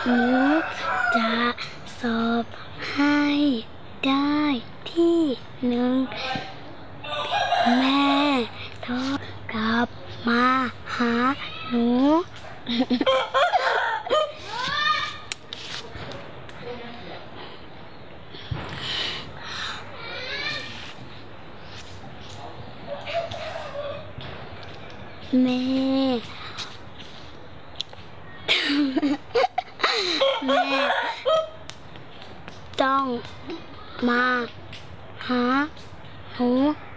หนูจะสอบให้ได้ที่หนึ่งแม่โทรกลับมาหาหนูแม่แม่ต้องมาหาหนู